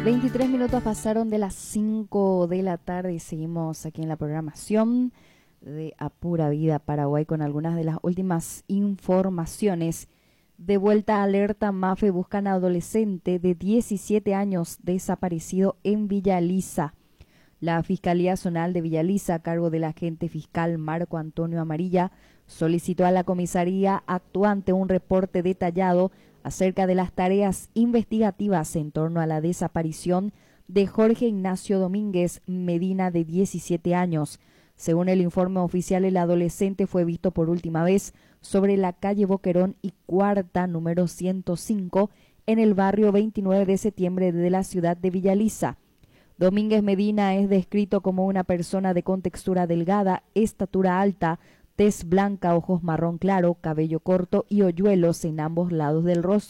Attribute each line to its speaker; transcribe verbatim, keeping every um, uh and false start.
Speaker 1: veintitrés minutos pasaron de las cinco de la tarde y seguimos aquí en la programación de A Pura Vida Paraguay con algunas de las últimas informaciones. De vuelta a alerta, MAFE buscan a adolescente de diecisiete años desaparecido en Villa Elisa. La Fiscalía Zonal de Villa Elisa, a cargo del agente fiscal Marco Antonio Amarilla, solicitó a la comisaría actuante un reporte detallado acerca de las tareas investigativas en torno a la desaparición de Jorge Ignacio Domínguez Medina, de diecisiete años. Según el informe oficial, el adolescente fue visto por última vez sobre la calle Boquerón y Cuarta, número ciento cinco, en el barrio veintinueve de septiembre de la ciudad de Villa Elisa. Domínguez Medina es descrito como una persona de contextura delgada, estatura alta, tez blanca, ojos marrón claro, cabello corto y hoyuelos en ambos lados del rostro.